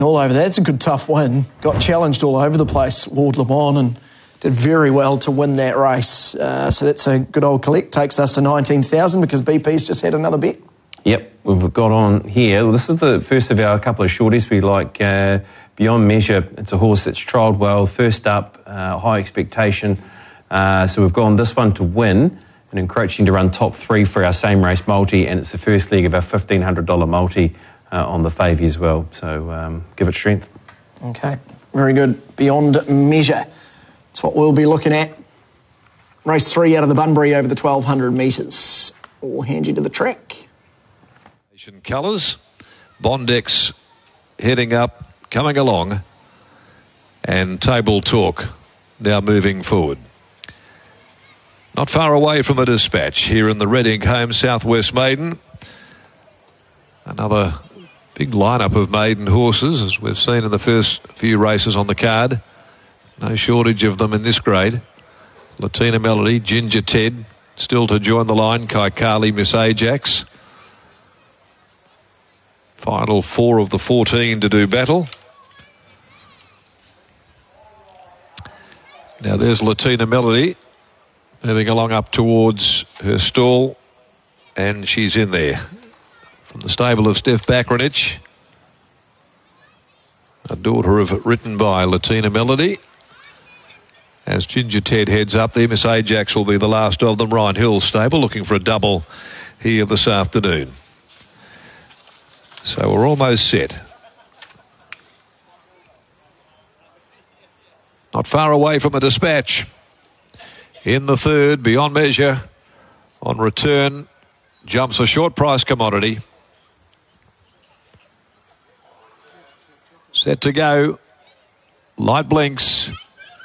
All over there. It's a good tough win. Got challenged all over the place, Ward Le Bon, and did very well to win that race. So that's a good old collect. Takes us to 19,000 because BP's just had another bet. Yep, we've got on here. This is the first of our couple of shorties we like. Beyond Measure, it's a horse that's trialled well. First up, high expectation. So we've gone this one to win and encroaching to run top 3 for our same race multi, and it's the first leg of our $1,500 multi on the favy as well. So give it strength. Okay, very good. Beyond Measure. That's what we'll be looking at. Race 3 out of the Bunbury over the 1,200 metres. We'll hand you to the track. Colours. Bondex heading up, coming along. And Table Talk now moving forward. Not far away from a Dispatch here in the Red Ink home, Southwest Maiden. Another big lineup of maiden horses, as we've seen in the first few races on the card. No shortage of them in this grade. Latina Melody, Ginger Ted, still to join the line. Kaikali, Miss Ajax. Final 4 of the 14 to do battle. Now there's Latina Melody moving along up towards her stall, and she's in there. From the stable of Steph Bakranich, a daughter of Written By, Latina Melody. As Ginger Ted heads up there, Miss Ajax will be the last of them. Ryan Hill's stable looking for a double here this afternoon. So we're almost set. Not far away from a Dispatch. In the third, Beyond Measure. On return, jumps a short price commodity. Set to go. Light blinks.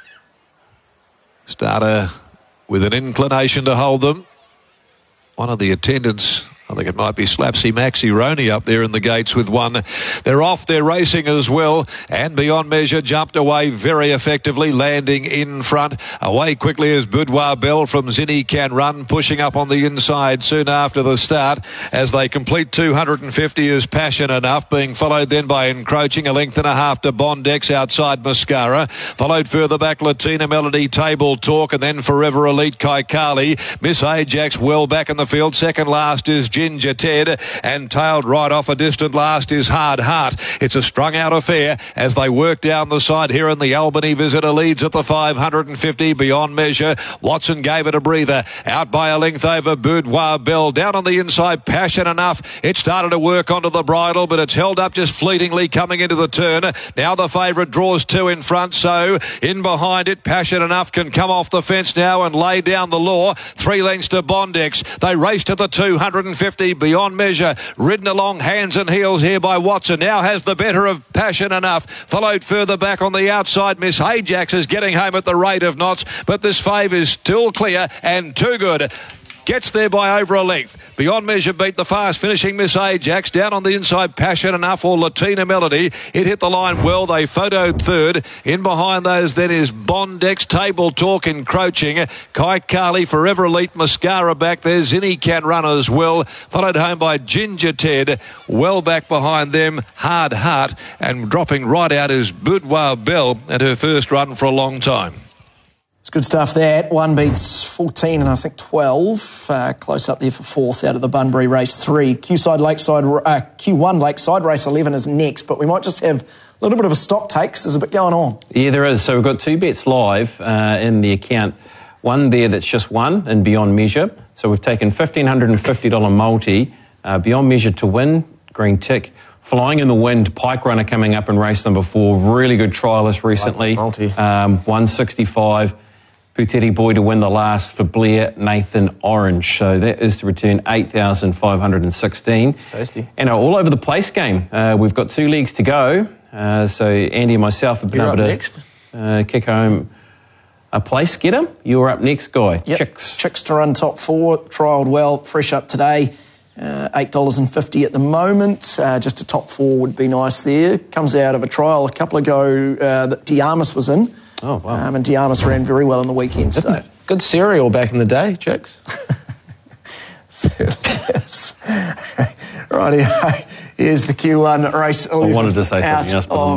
Starter with an inclination to hold them. One of the attendants, I think it might be Slapsy Maxi Roney up there in the gates with one. They're off, they're racing as well. And Beyond Measure jumped away very effectively, landing in front. Away quickly as Boudoir Bell from Zinni Can Run, pushing up on the inside soon after the start. As they complete 250 is Passion Enough, being followed then by Encroaching, a length and a half to Bondex outside Mascara. Followed further back Latina Melody, Table Talk, and then Forever Elite Kaikali. Miss Ajax well back in the field. Second last is Ginger Ted, and tailed right off a distant last is Hard Heart. It's a strung out affair as they work down the side here in the Albany Visitor. Leads at the 550 Beyond Measure. Watson gave it a breather. Out by a length over Boudoir Bell. Down on the inside, Passion Enough. It started to work onto the bridle, but it's held up just fleetingly coming into the turn. Now the favourite draws 2 in front, so in behind it, Passion Enough can come off the fence now and lay down the law. 3 lengths to Bondex. They race to the 250 Beyond Measure, ridden along hands and heels here by Watson. Now has the better of Passion Enough. Followed further back on the outside, Miss Ajax is getting home at the rate of knots, but this fave is still clear and too good. Gets there by over a length. Beyond Measure beat the fast finishing Miss Ajax. Down on the inside, Passion Enough or Latina Melody. It hit the line well. They photoed third. In behind those then is Bondex, Table Talk, Encroaching. Kaikali, Forever Elite, Mascara back there. Zinni Can Run as well. Followed home by Ginger Ted. Well back behind them, Hard Heart. And dropping right out is Boudoir Bell at her first run for a long time. It's good stuff there. 1 beats 14 and I think 12. Close up there for 4th out of the Bunbury race 3. Q1 Lakeside race 11 is next, but we might just have a little bit of a stock take because there's a bit going on. Yeah, there is. So we've got 2 bets live in the account. One there that's just one in Beyond Measure. So we've taken $1,550 multi. Beyond Measure to win, green tick. Flying in the Wind, Pike Runner coming up in race number 4. Really good trialist recently. Multi. 165. Puteri Boy to win the last for Blair Nathan Orange. So that is to return 8,516. It's tasty. And all over the place game. We've got 2 legs to go. So Andy and myself have been able to kick home a place getter. You're up next, Guy. Yep. Chicks to run top 4. Trialled well. Fresh up today. $8.50 at the moment. Just a top 4 would be nice there. Comes out of a trial a couple ago that Diarmas was in. Oh, wow. And Diarmas ran very well on the weekend. So. Good cereal back in the day, chicks. Yes. Righty, here's the Q1 race 11. I wanted to say something else, but